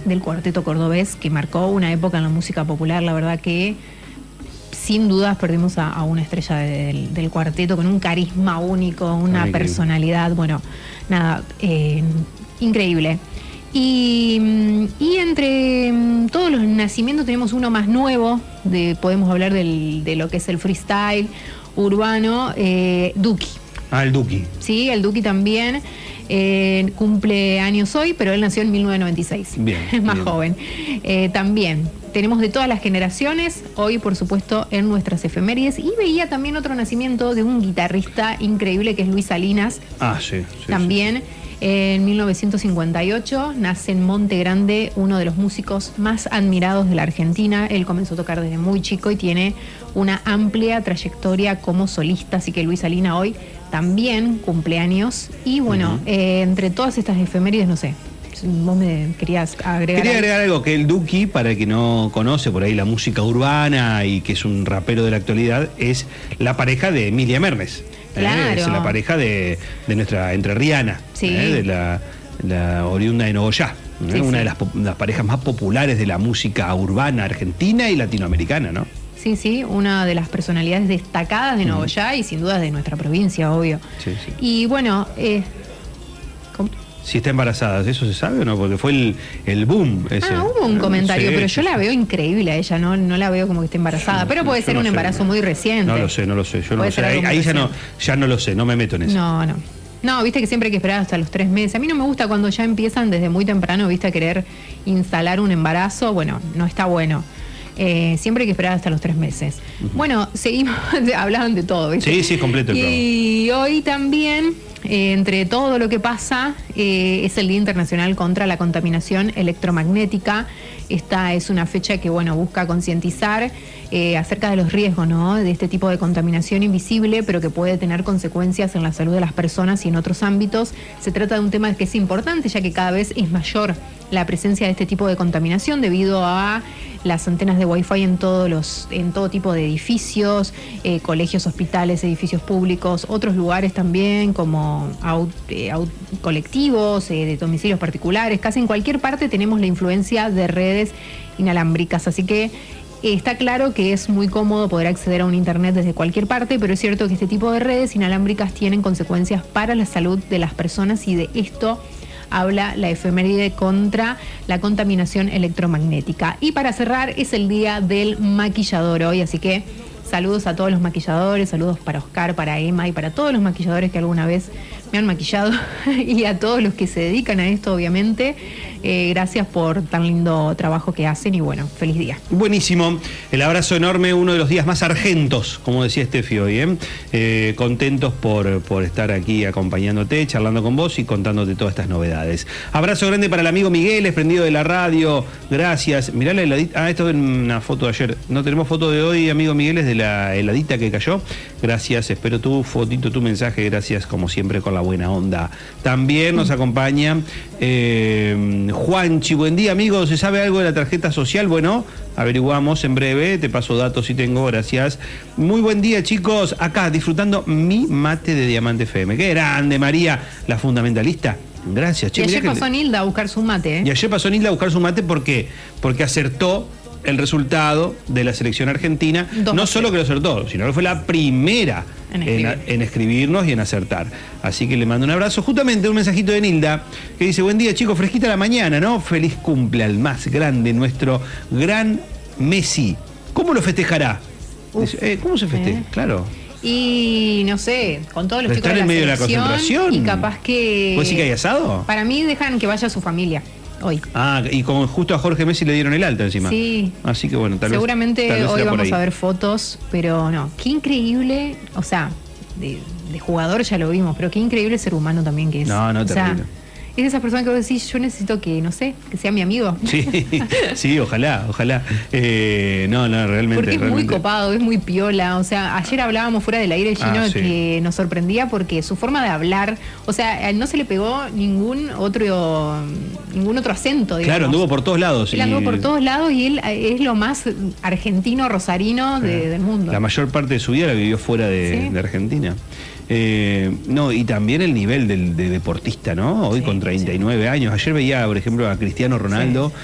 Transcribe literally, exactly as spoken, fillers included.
del cuarteto cordobés, que marcó una época en la música popular. La verdad que sin dudas perdimos a, a una estrella de, del, del cuarteto con un carisma único, una Ay, personalidad, bueno, nada, eh, increíble. Y, y entre todos los nacimientos tenemos uno más nuevo, de, podemos hablar del, de lo que es el freestyle urbano, eh, Duki. Ah, el Duki. Sí, el Duki también. Eh, cumple años hoy, pero él nació en mil novecientos noventa y seis. Bien. Es más bien. joven. Eh, también tenemos de todas las generaciones, hoy por supuesto en nuestras efemérides. Y veía también otro nacimiento de un guitarrista increíble que es Luis Salinas. Ah, sí. sí También sí, sí. En mil novecientos cincuenta y ocho nace en Monte Grande uno de los músicos más admirados de la Argentina. Él comenzó a tocar desde muy chico y tiene una amplia trayectoria como solista, así que Luis Salinas hoy también cumpleaños. Y bueno, uh-huh. eh, entre todas estas efemérides, no sé, vos me querías agregar. Quería agregar algo, que el Duki, para el que no conoce por ahí la música urbana y que es un rapero de la actualidad, es la pareja de Emilia Mernes. Claro. Eh, es la pareja de, de nuestra entrerriana, sí. eh, de la, la oriunda de Nogoyá, eh, sí, una sí. de las, las parejas más populares de la música urbana argentina y latinoamericana, ¿no? Sí, sí, una de las personalidades destacadas de Nogoyá mm. y sin duda de nuestra provincia, obvio. Sí, sí. Y bueno, eh, ¿cómo? Si está embarazada, ¿eso se sabe o no? Porque fue el, el boom ese. Ah, hubo un comentario, sí, pero sí, yo sí. la veo increíble a ella, no, no la veo como que esté embarazada, Yo, pero puede yo ser no un sé, embarazo no. muy reciente. No lo sé, no lo sé, yo no Puede lo sé. ser Ahí, algo ahí muy ya no, reciente. ya no lo sé, no me meto en eso. No, no. No, viste que siempre hay que esperar hasta los tres meses. A mí no me gusta cuando ya empiezan desde muy temprano, viste, a querer instalar un embarazo. Bueno, no está bueno. Eh, siempre hay que esperar hasta los tres meses. Uh-huh. Bueno, seguimos, hablaban de todo, ¿viste? Sí, sí, completo el Y programa. Hoy también, eh, entre todo lo que pasa, eh, es el Día Internacional contra la Contaminación Electromagnética. Esta es una fecha que, bueno, busca concientizar eh, acerca de los riesgos, ¿no?, de este tipo de contaminación invisible, pero que puede tener consecuencias en la salud de las personas y en otros ámbitos. Se trata de un tema que es importante, ya que cada vez es mayor la presencia de este tipo de contaminación debido a las antenas de Wi-Fi en todos los, en todo tipo de edificios, eh, colegios, hospitales, edificios públicos, otros lugares también como aut, eh, aut, colectivos, eh, de domicilios particulares. Casi en cualquier parte tenemos la influencia de redes inalámbricas, así que eh, está claro que es muy cómodo poder acceder a un internet desde cualquier parte, pero es cierto que este tipo de redes inalámbricas tienen consecuencias para la salud de las personas, y de esto habla la efeméride contra la contaminación electromagnética. Y para cerrar, es el día del maquillador hoy, así que saludos a todos los maquilladores, saludos para Oscar, para Emma y para todos los maquilladores que alguna vez me han maquillado y a todos los que se dedican a esto, obviamente. Eh, gracias por tan lindo trabajo que hacen y bueno, feliz día. Buenísimo, el abrazo enorme, uno de los días más argentos, como decía Steffi hoy, ¿eh? Eh, contentos por, por estar aquí acompañándote, charlando con vos y contándote todas estas novedades. Abrazo grande para el amigo Miguel, prendido de la radio, gracias. Mirá la heladita, ah, esto es una foto de ayer, no tenemos foto de hoy, amigo Miguel, es de la heladita que cayó. Gracias, espero tu fotito, tu mensaje, gracias como siempre con la buena onda. También nos acompaña eh, Juanchi, buen día amigo, ¿se sabe algo de la tarjeta social? Bueno, averiguamos en breve, te paso datos si tengo, gracias. Muy buen día chicos, acá disfrutando mi mate de Diamante F M. Qué grande María, la fundamentalista. Gracias. Che, y ayer pasó que... Nilda a buscar su mate, ¿eh? Y ayer pasó Nilda a buscar su mate, ¿por qué? Porque acertó el resultado de la selección argentina. Dos no solo que lo acertó, sino que fue la primera en, escribir. en, en escribirnos y en acertar. Así que le mando un abrazo. Justamente un mensajito de Nilda que dice: buen día chicos, fresquita la mañana, ¿no? Feliz cumple al más grande, nuestro gran Messi. ¿Cómo lo festejará? Dice, eh, ¿Cómo se festeja? Eh. Claro. Y no sé, con todos los chicos de la en medio de la concentración. Y capaz que... ¿Puede decir que hay asado? Para mí dejan que vaya su familia hoy. Ah, y como justo a Jorge Messi le dieron el alta encima. Sí. Así que bueno, tal vez. Seguramente tal vez hoy vamos ahí. a ver fotos, pero no. Qué increíble, o sea, de, de jugador ya lo vimos, pero qué increíble ser humano también que es. No, no, o terrible. Sea, es de esas personas que vos decís, yo necesito que, no sé, que sea mi amigo. Sí, sí, ojalá, ojalá. Eh, no, no, realmente. Porque es realmente. muy copado, es muy piola. O sea, ayer hablábamos fuera del aire, Gino, ah, sí. que nos sorprendía porque su forma de hablar, o sea, no se le pegó ningún otro ningún otro acento, digamos. Claro, anduvo por todos lados. Él y... anduvo por todos lados y él es lo más argentino, rosarino de, sí. del mundo. La mayor parte de su vida la vivió fuera de, ¿sí? de Argentina. Eh, no, y también el nivel del de deportista, ¿no? Hoy sí, con treinta y nueve sí. años. Ayer veía, por ejemplo, a Cristiano Ronaldo. Sí.